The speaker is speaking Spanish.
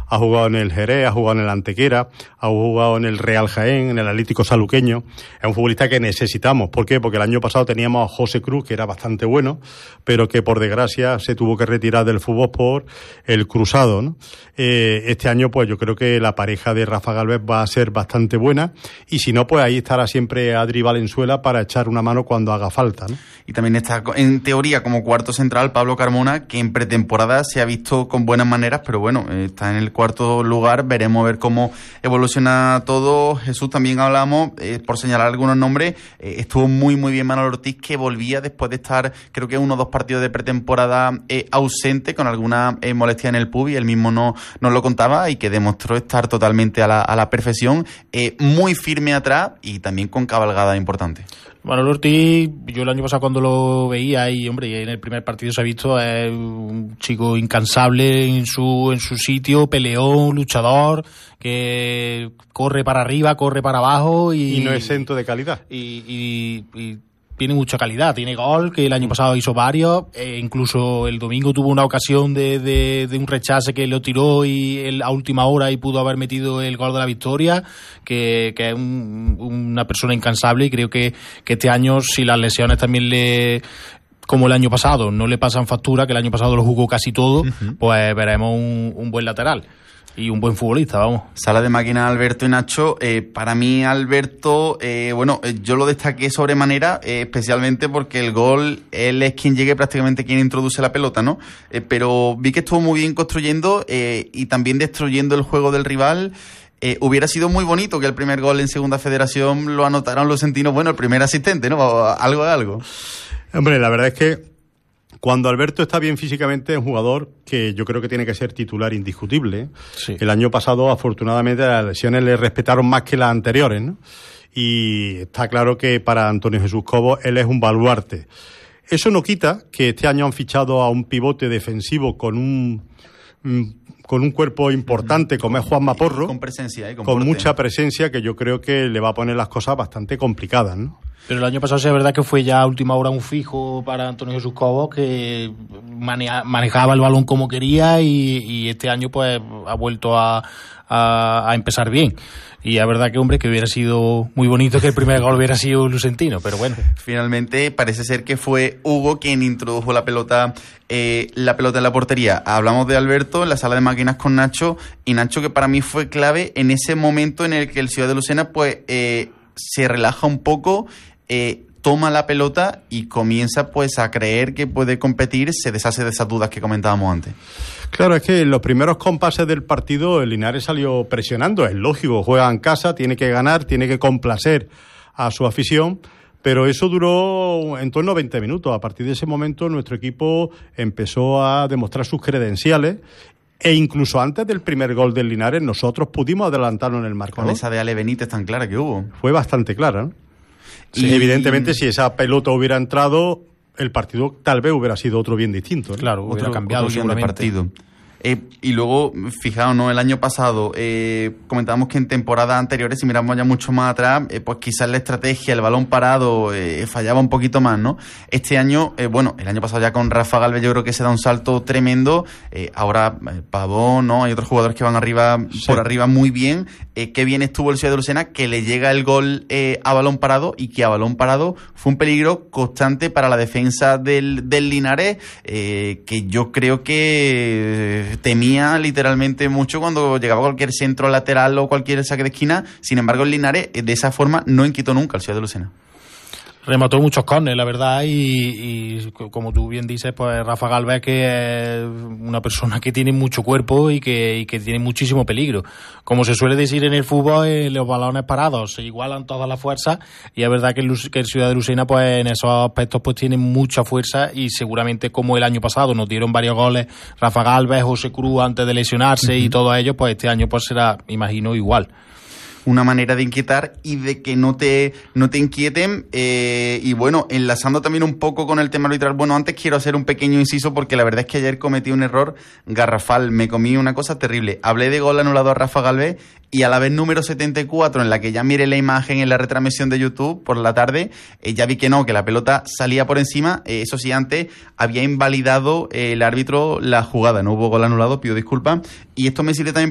ha jugado en el Jerez, ha jugado en el Antequera, ha jugado en el Real Jaén, en el Atlético Saluqueño. Es un futbolista que necesitamos. ¿Por qué? Porque el año pasado teníamos a José Cruz, que era bastante bueno, pero que por desgracia se tuvo que retirar del fútbol por el cruzado, ¿no? Este año pues yo creo que la pareja de Rafa Gálvez va a ser bastante buena, y si no, pues ahí estará siempre Adri Valenzuela para echar una mano cuando haga falta, ¿no? Y también está en teoría como cuarto central Pablo Carmona, que en pretemporada se ha visto con buenas maneras, pero bueno, está en el cuarto lugar. Veremos a ver cómo evoluciona todo. Jesús, también hablamos, por señalar algunos nombres, estuvo muy bien Manuel Ortiz, que volvía después de estar, creo que 1 o 2 partidos de pretemporada ausente, con alguna molestia en el pub, y él mismo no lo contaba, y que demostró estar totalmente a la perfección, muy firme atrás y también con cabalgada importante. Manuel Ortiz, yo el año pasado cuando lo veía, y hombre, en el primer partido se ha visto, es un chico incansable en su sitio, peleón, luchador, que corre para arriba, corre para abajo y no exento de calidad. Y tiene mucha calidad, tiene gol, que el año pasado hizo varios, incluso el domingo tuvo una ocasión de un rechace que lo tiró y a última hora y pudo haber metido el gol de la victoria, que es una persona incansable, y creo que este año, si las lesiones también como el año pasado, no le pasan factura, que el año pasado lo jugó casi todo, pues veremos un buen lateral. Y un buen futbolista, vamos. Sala de máquina Alberto y Nacho. Para mí Alberto, yo lo destaqué sobremanera, especialmente porque el gol, él es quien llegue, prácticamente quien introduce la pelota, ¿no? Pero vi que estuvo muy bien construyendo y también destruyendo el juego del rival. Hubiera sido muy bonito que el primer gol en Segunda Federación lo anotaran los sentinos, el primer asistente, ¿no? Algo. Hombre, la verdad es que cuando Alberto está bien físicamente, es un jugador que yo creo que tiene que ser titular indiscutible. Sí. El año pasado, afortunadamente, las lesiones le respetaron más que las anteriores, ¿no? Y está claro que para Antonio Jesús Cobo él es un baluarte. Eso no quita que este año han fichado a un pivote defensivo con un cuerpo importante, como es Juanma Porro, con presencia, con mucha presencia, que yo creo que le va a poner las cosas bastante complicadas, ¿no? Pero el año pasado sí es verdad que fue ya a última hora un fijo para Antonio Jesús Cobo, que manejaba el balón como quería, y este año pues ha vuelto a empezar bien. Y es verdad que, hombre, que hubiera sido muy bonito que el primer gol hubiera sido lucentino, pero bueno. Finalmente parece ser que fue Hugo quien introdujo la pelota en la portería. Hablamos de Alberto en la sala de máquinas con Nacho, y Nacho, que para mí fue clave en ese momento en el que el Ciudad de Lucena pues se relaja un poco, toma la pelota y comienza pues a creer que puede competir, se deshace de esas dudas que comentábamos antes. Claro, es que en los primeros compases del partido el Linares salió presionando, es lógico, juega en casa, tiene que ganar, tiene que complacer a su afición, pero eso duró en torno a 20 minutos. A partir de ese momento nuestro equipo empezó a demostrar sus credenciales, e incluso antes del primer gol del Linares nosotros pudimos adelantarnos en el marcador. Con esa de Ale Benítez tan clara que hubo. Fue bastante clara, ¿no? Sí. Y evidentemente si esa pelota hubiera entrado, el partido tal vez hubiera sido otro bien distinto, ¿no? Claro, hubiera cambiado otro seguramente. partido. Y luego, fijaos, ¿no? El año pasado comentábamos que en temporadas anteriores, si miramos ya mucho más atrás, pues quizás la estrategia, el balón parado, fallaba un poquito más, ¿no? Este año, el año pasado ya con Rafa Gálvez yo creo que se da un salto tremendo. Ahora Pavón, ¿no? Hay otros jugadores que van arriba, sí, por arriba muy bien. Qué bien estuvo el Ciudad de Lucena, que le llega el gol a balón parado, y que a balón parado fue un peligro constante para la defensa del Linares, que yo creo que temía literalmente mucho cuando llegaba cualquier centro lateral o cualquier saque de esquina. Sin embargo, el Linares de esa forma no inquietó nunca al Ciudad de Lucena. Remató muchos córneres, la verdad, y como tú bien dices, pues Rafa Gálvez, que es una persona que tiene mucho cuerpo y que tiene muchísimo peligro. Como se suele decir en el fútbol, los balones parados se igualan todas las fuerzas, y es verdad que el Ciudad de Lucena pues en esos aspectos pues tiene mucha fuerza, y seguramente como el año pasado nos dieron varios goles Rafa Gálvez, José Cruz antes de lesionarse, y todos ellos, pues este año pues será, imagino, igual. Una manera de inquietar y de que no te inquieten. Y bueno, enlazando también un poco con el tema arbitral, antes quiero hacer un pequeño inciso, porque la verdad es que ayer cometí un error garrafal, me comí una cosa terrible. Hablé de gol anulado a Rafa Gálvez, y a la vez número 74, en la que ya miré la imagen en la retransmisión de YouTube por la tarde, ya vi que no, que la pelota salía por encima. Eso sí, antes había invalidado el árbitro la jugada, no hubo gol anulado, pido disculpas, y esto me sirve también